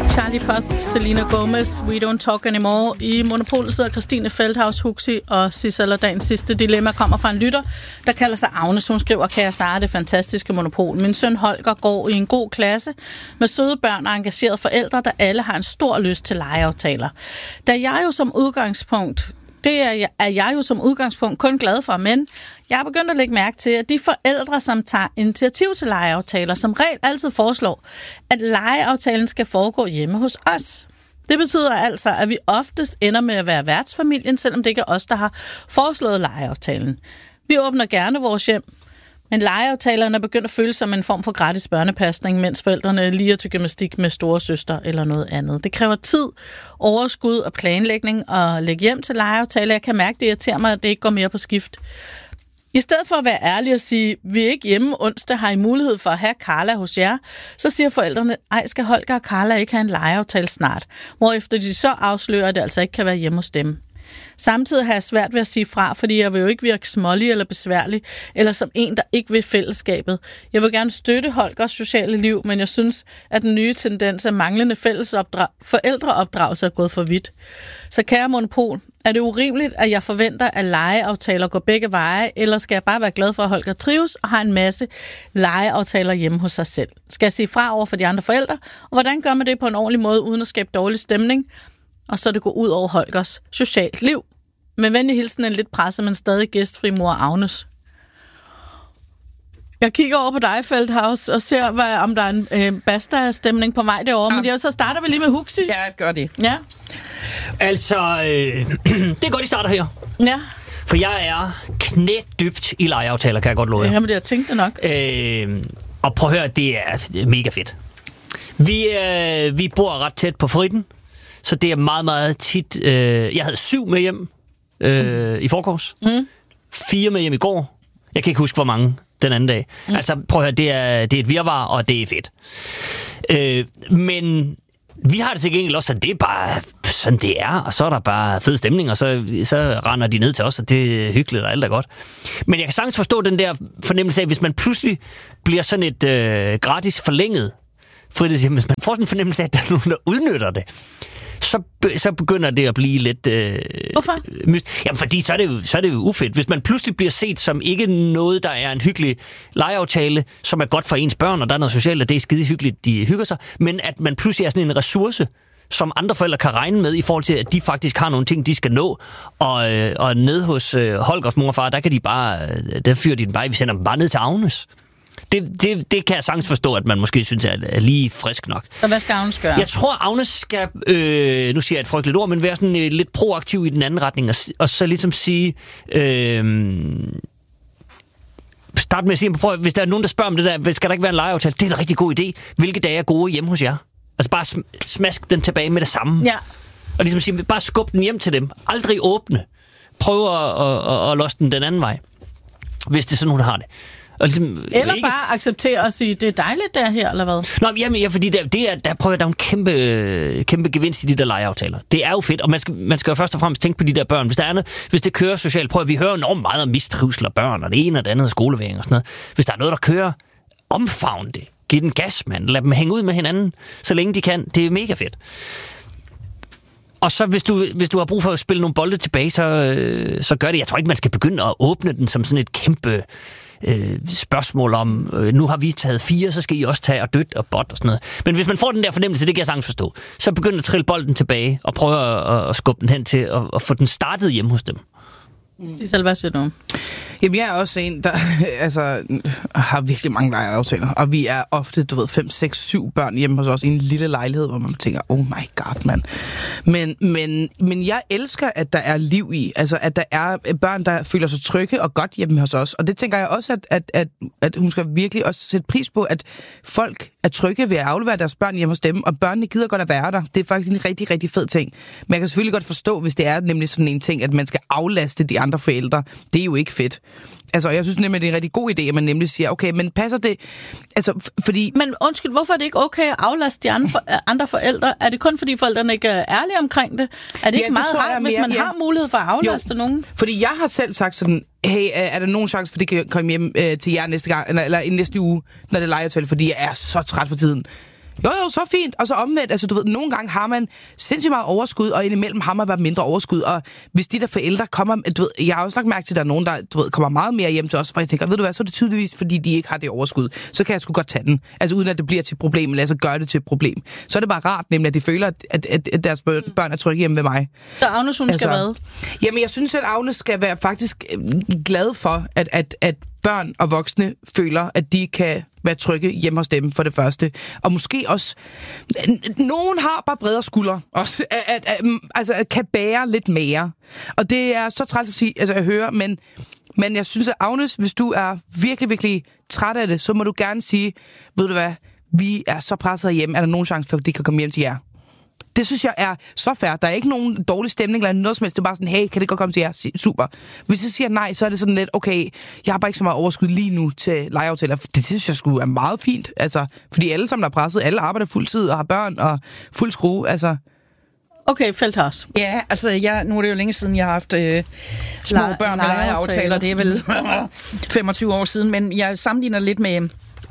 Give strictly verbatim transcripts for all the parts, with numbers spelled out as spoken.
Charlie Puth, Selena Gomez, We Don't Talk Anymore. I Monopolet sidder Christine Feldhaus, Huxi og Sissel, og dagens sidste dilemma kommer fra en lytter, der kalder sig Agnes. Hun skriver, kære Sara, det fantastiske Monopol. Min søn Holger går i en god klasse med søde børn og engagerede forældre, der alle har en stor lyst til legeaftaler. Da jeg jo som udgangspunkt Det er jeg, er jeg jo som udgangspunkt kun glad for, men jeg har begyndt at lægge mærke til, at de forældre, som tager initiativ til legeaftaler, som regel altid foreslår, at legeaftalen skal foregå hjemme hos os. Det betyder altså, at vi oftest ender med at være værtsfamilien, selvom det ikke er os, der har foreslået legeaftalen. Vi åbner gerne vores hjem, men legeaftalerne er begyndt at føles som en form for gratis børnepasning, mens forældrene liger til gymnastik med storesøster eller noget andet. Det kræver tid, overskud og planlægning at lægge hjem til legeaftaler. Jeg kan mærke, det irriterer mig, at det ikke går mere på skift. I stedet for at være ærlig og sige, vi er ikke hjemme onsdag, har I mulighed for at have Carla hos jer, så siger forældrene, ej, skal Holger og Carla ikke have en legeaftale snart, hvorefter de så afslører, at det altså ikke kan være hjemme hos dem. Samtidig har jeg svært ved at sige fra, fordi jeg vil jo ikke virke smålig eller besværlig, eller som en, der ikke vil fællesskabet. Jeg vil gerne støtte Holgers sociale liv, men jeg synes, at den nye tendens af manglende fællesopdra- forældreopdragelse er gået for vidt. Så kære Monopol, er det urimeligt, at jeg forventer, at legeaftaler går begge veje, eller skal jeg bare være glad for, at Holger trives og har en masse legeaftaler hjemme hos sig selv? Skal jeg sige fra over for de andre forældre, og hvordan gør man det på en ordentlig måde, uden at skabe dårlig stemning? Og så det går ud over Holgers socialt liv. Med venlig hilsen en lidt presset, men stadig gæstfri mor Agnes. Jeg kigger over på dig, Feldhaus, og ser, hvad, om der er en øh, basta-stemning på vej derovre. Ja. Men det, så starter vi lige med Huxi. Ja, gør det. Ja. Altså, øh, det er godt, I starter her. Ja. For jeg er knædybt i legeaftaler, kan jeg godt love jer. Jamen, det jeg tænkte nok. Øh, og prøv at høre, det er mega fedt. Vi, øh, vi bor ret tæt på Fritten, så det er meget, meget tit... Øh, jeg havde syv med hjem øh, mm. i forgårs. Mm. Fire med hjem i går. Jeg kan ikke huske, hvor mange den anden dag. Mm. Altså, prøv at høre, det er, det er et virvar, og det er fedt. Øh, men vi har det til gengæld også, at det er bare sådan, det er. Og så er der bare fed stemning, og så, så render de ned til os, og det er hyggeligt, og alt er godt. Men jeg kan sagtens forstå den der fornemmelse af, hvis man pludselig bliver sådan et øh, gratis forlænget fritidshjem, hvis man får sådan en fornemmelse af, at der er nogen, der udnytter det, så, så begynder det at blive lidt... Øh, Hvorfor? Myst. Jamen, fordi så er, det jo, så er det jo ufedt. Hvis man pludselig bliver set som ikke noget, der er en hyggelig legeaftale, som er godt for ens børn, og der er noget socialt, og det er skide hyggeligt, de hygger sig, men at man pludselig er sådan en ressource, som andre forældre kan regne med, i forhold til, at de faktisk har nogle ting, de skal nå. Og, øh, og nede hos øh, Holgers mor og far, der kan de bare... Øh, der fyrer de den bare, vi sender dem bare ned til Agnes. Det, det, det kan jeg sagtens forstå, at man måske synes er, er lige frisk nok. Så hvad skal Agnes gøre? Jeg tror, Agnes skal, øh, nu siger jeg et frygteligt ord, men være sådan øh, lidt proaktiv i den anden retning, og, og så ligesom sige... Øh, start med at sige, prøv, hvis der er nogen, der spørger om det der, skal der ikke være en legeaftale? Det er en rigtig god idé. Hvilke dage er gode hjemme hos jer? Altså bare sm- smask den tilbage med det samme. Ja. Og ligesom sige, bare skub den hjem til dem. Aldrig åbne. Prøv at, at, at, at losse den den anden vej. Hvis det er sådan, hun har det. Og ligesom, eller ikke... bare acceptere og sige, det er dejligt der her, eller hvad? Nå, jamen, ja, fordi der, det er, der, prøver, der er en kæmpe, kæmpe gevinst i de der legeaftaler. Det er jo fedt, og man skal, man skal jo først og fremmest tænke på de der børn. Hvis der er noget, hvis det kører socialt, prøv at vi hører enormt meget om mistrivsel af børn, og det ene og det andet af skoleværing og sådan noget. Hvis der er noget, der kører, omfavn det. Giv den gas, mand. Lad dem hænge ud med hinanden, så længe de kan. Det er mega fedt. Og så hvis du, hvis du har brug for at spille nogle bolde tilbage, så, øh, så gør det. Jeg tror ikke, man skal begynde at åbne den som sådan et kæmpe øh, spørgsmål om, øh, nu har vi taget fire, så skal I også tage og dødt og bot og sådan noget. Men hvis man får den der fornemmelse, det kan jeg sagtens forstå, så begynd at trille bolden tilbage og prøve at, at skubbe den hen til at, at få den startet hjemme hos dem. Sissel, hvad siger du? Jamen, jeg er også en, der altså, har virkelig mange legeaftaler. Og vi er ofte, du ved, fem, seks, syv børn hjemme hos os i en lille lejlighed, hvor man tænker, oh my god, mand. Men, men, men jeg elsker, at der er liv i. Altså, at der er børn, der føler sig trygge og godt hjemme hos os. Og det tænker jeg også, at, at, at, at hun skal virkelig også sætte pris på, at folk er trygge ved at aflevere deres børn hjemme hos dem, og børnene gider godt at være der. Det er faktisk en rigtig, rigtig fed ting. Men jeg kan selvfølgelig godt forstå, hvis det er nemlig sådan en ting, at man skal aflaste de andre forældre. Det er jo ikke fedt. Altså, jeg synes nemlig, det er en rigtig god idé, at man nemlig siger, okay, men passer det... Altså, f- fordi... Men undskyld, hvorfor er det ikke okay at aflaste de andre, for, andre forældre? Er det kun fordi forældrene ikke er ærlige omkring det? Er det ikke ja, meget det rart, hvis man ja. har mulighed for at aflaste jo. nogen? Fordi jeg har selv sagt sådan, hey, er der nogen chance for, det kan komme hjem øh, til jer næste gang, eller, eller i næste uge, når det er legeaftale, fordi jeg er så træt for tiden. Jo, jo, så fint. Og så omvendt, altså du ved, nogle gange har man sindssygt meget overskud, og indimellem har man bare mindre overskud. Og hvis de der forældre kommer, du ved, jeg har også lagt mærke til, at der er nogen, der du ved, kommer meget mere hjem til os, og jeg tænker, ved du hvad, så er det tydeligvis, fordi de ikke har det overskud. Så kan jeg sgu godt tage den. Altså uden at det bliver til et problem, eller altså gøre det til et problem. Så er det bare rart, nemlig at de føler, at, at, at deres børn er trygge hjemme ved mig. Så Agnes, hun altså, skal hvad? Jamen, jeg synes, at Agnes skal være faktisk glad for, at, at, at børn og voksne føler, at de kan være trygge hjemme hos dem for det første. Og måske også... Nogen har bare bredere skuldre. Også, at, at, at, altså, at kan bære lidt mere. Og det er så træls at sige, altså at høre, men, men jeg synes, at Agnes, hvis du er virkelig, virkelig træt af det, så må du gerne sige, ved du hvad, vi er så presset hjemme, er der nogen chance for, at de kan komme hjem til jer? Det synes jeg er så fair. Der er ikke nogen dårlig stemning eller noget som helst. Det er bare sådan, hey, kan det godt komme til jer? Super. Hvis jeg siger nej, så er det sådan lidt, okay, jeg har bare ikke så meget overskud lige nu til lejeaftaler. Det synes jeg sgu er meget fint. Altså, fordi alle sammen er presset, alle arbejder fuldtid og har børn og fuld skrue. Altså. Okay, Feldhaus. Ja, altså jeg, nu er det jo længe siden, jeg har haft øh, små Le- børn med lejeaftaler. Det er vel femogtyve år siden, men jeg sammenligner lidt med...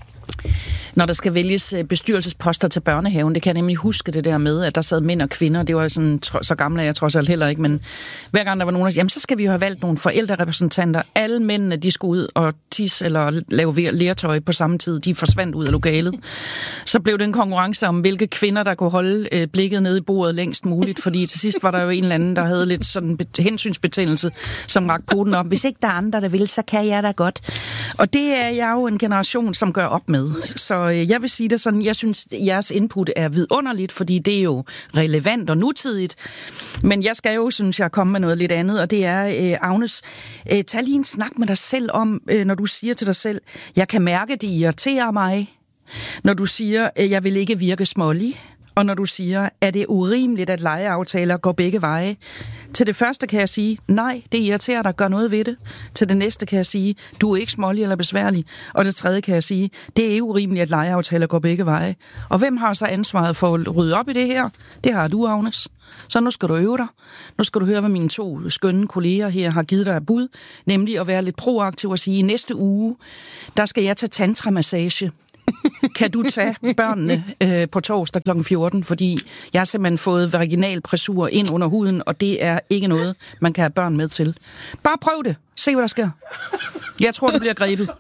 Når der skal vælges bestyrelsesposter til børnehaven, det kan jeg nemlig huske det der med, at der sad mænd og kvinder, det var sådan, så gamle er jeg trods alt heller ikke, men hver gang der var nogen, der sagde, jamen så skal vi jo have valgt nogle forældrerepræsentanter. Alle mændene, de skulle ud og tisse eller lave lertøj på samme tid, de forsvandt ud af lokalet. Så blev det en konkurrence om, hvilke kvinder, der kunne holde øh, blikket nede i bordet længst muligt, fordi til sidst var der jo en eller anden, der havde lidt sådan en hensynsbetændelse, som rakte poten op. Hvis ikke der er andre, der vil, så kan jeg da godt. Og det er jeg jo en generation, som gør op med. Så jeg vil sige det sådan, jeg synes, jeres input er vidunderligt, fordi det er jo relevant og nutidigt. Men jeg skal jo, synes jeg, komme med noget lidt andet, og det er, øh, Agnes, øh, tag lige en snak med dig selv om, øh, når du siger til dig selv, jeg kan mærke, det irriterer mig. Når du siger, øh, jeg vil ikke virke smålig. Og når du siger, er det urimeligt, at lejeaftaler går begge veje? Til det første kan jeg sige, nej, det irriterer dig, gør noget ved det. Til det næste kan jeg sige, du er ikke smålig eller besværlig. Og det tredje kan jeg sige, det er urimeligt, at lejeaftaler går begge veje. Og hvem har så ansvaret for at rydde op i det her? Det har du, Agnes. Så nu skal du øve dig. Nu skal du høre, hvad mine to skønne kolleger her har givet dig af bud. Nemlig at være lidt proaktiv og sige, i næste uge, der skal jeg tage tantramassage. Kan du tage børnene øh, på torsdag klokken fjorten, fordi jeg har simpelthen fået vaginal pressur ind under huden, og det er ikke noget, man kan have børn med til. Bare prøv det. Se, hvad der sker. Jeg tror, det bliver grebet.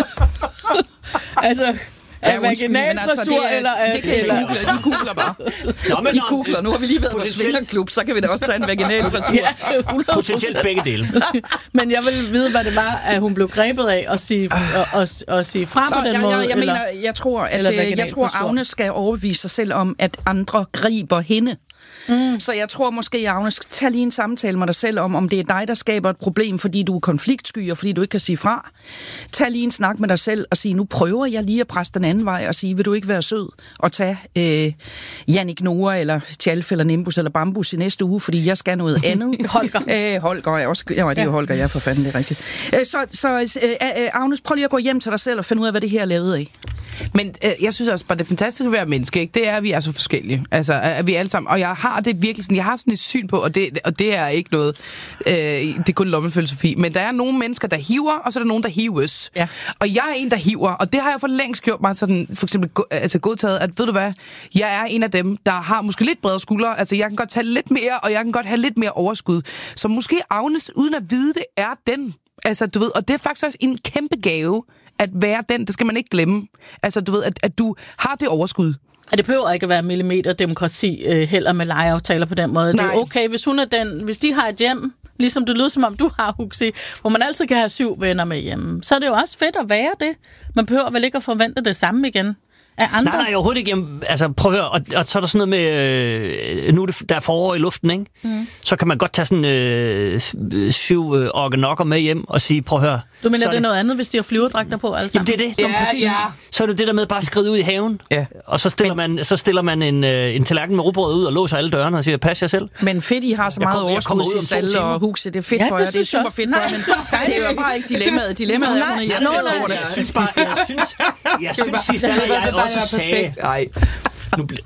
Altså... Er vaginal altså, pressur, eller... Det kan I google. I googler bare. Nå, men I googler. Nu har vi lige været på svingerklub, så kan vi da også tage en vaginal pressur. Ja, potentielt begge dele. Men jeg vil vide, hvad det var, at hun blev grebet af at sige, og, og, og sige fra på den jeg, måde. Jeg, jeg, eller, mener, jeg tror, at jeg tror, Agnes skal overbevise sig selv om, at andre griber hende. Mm. Så jeg tror måske, Agnes, skal tage lige en samtale med dig selv om, om det er dig, der skaber et problem, fordi du er konfliktsky, og fordi du ikke kan sige fra. Tag lige en snak med dig selv og sige, nu prøver jeg lige at presse den anden vej og sige, vil du ikke være sød og tage øh, Jannik Noah eller Tjalf eller Nimbus eller Bambus i næste uge, fordi jeg skal noget andet. Holger. Æh, Holger er også... Ja, det er jo Holger, jeg for fanden, det er rigtigt. Æh, så så øh, øh, Agnes, prøv lige at gå hjem til dig selv og finde ud af, hvad det her er lavet af. Men øh, jeg synes også bare, det fantastiske at være menneske, ikke? Det er, at vi er så forskellige. Altså, at vi alle sammen... Og jeg har det virkelig sådan... Jeg har sådan et syn på, og det, og det er ikke noget... Øh, det er kun lommefilosofi. Men der er nogle mennesker, der hiver, og så er der nogen, der hives. Ja. Og jeg er en, der hiver, og det har jeg for længst gjort mig sådan... For eksempel altså, godtaget, at ved du hvad? Jeg er en af dem, der har måske lidt bredere skuldre. Altså, jeg kan godt tage lidt mere, og jeg kan godt have lidt mere overskud. Så måske Agnes, uden at vide det, er den. Altså, du ved... Og det er faktisk også en kæmpe gave, at være den, det skal man ikke glemme. Altså, du ved, at, at du har det overskud. Og det behøver ikke at være millimeterdemokrati øh, heller med lejeaftaler på den måde. Nej. Det er okay, hvis hun er den, hvis de har et hjem, ligesom det lyder som om du har, Huxi, hvor man altid kan have syv venner med hjemme, så er det jo også fedt at være det. Man behøver vel ikke at forvente det samme igen. Nej, nej, overhovedet ikke. Jamen, altså, prøv at høre, og, og så er der sådan noget med, øh, nu er det, der er forår i luften, ikke? Mm. Så kan man godt tage sådan øh, syv øh, organokker med hjem og sige, prøv at høre. Du mener, det er det noget andet, hvis de har flyverdragter på, altså? Jamen, det er det. Ja, præcis. Ja. Så er det det der med bare at skride ud i haven, ja. Og så stiller man, så stiller man en, øh, en tallerken med rugbrød ud og låser alle dørene og siger, pas jer selv. Men fedt, I har så meget overskud i Stalle og Huxe. Det er fedt ja, for jer, det er super fedt for jer, men det er jo bare ikke dilemmaet. Dilemmaet er, at hun er irriteret over det. Jeg synes bare, jeg synes, jeg synes, Giselle, jeg også sagde... Nej. Nu bliver...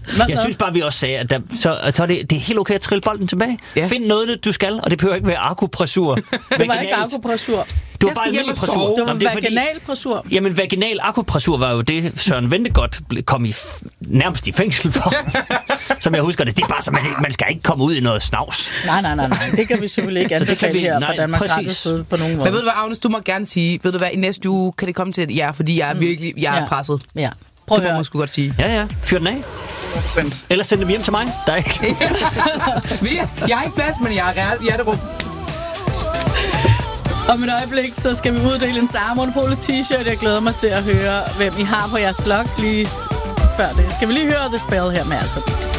Jeg synes bare, vi også sagde, at der, så, så er det, det er helt okay at trille bolden tilbage. Ja. Find noget, du skal, og det behøver ikke være akupressur. Det var ikke akupressur. Du Jeg var bare skal hjem almindelig og pressur. sove. Det var Nå, det er fordi- vaginalpressur. Jamen, vaginal akupressur var jo det, Søren Ventegodt ble- kom i f- nærmest i fængsel for. Som jeg husker det. Det er bare så, man, man skal ikke komme ud i noget snavs. Nej, nej, nej, nej. Det kan vi selvfølgelig ikke Så det kan anbefale vi- her nej, fra Danmarks præcis. Radios side på nogen måde. Men ved du hvad, Agnes, du må gerne sige, ved du hvad, i næste uge kan det komme til, ja, fordi jeg er virkelig, jeg er Ja. presset. Ja. Prøv Det at må høre. man sgu godt sige. Ja, ja. Fyr den af. Eller send dem hjem til mig. Der er ikke. Vi, jeg har ikke plads, men jeg er reelt hjerterum. Om et øjeblik, så skal vi uddele en Sara Monopolet t-shirt. Jeg glæder mig til at høre, hvem I har på jeres blog lige s- før det. Skal vi lige høre The Spell her med alfabet?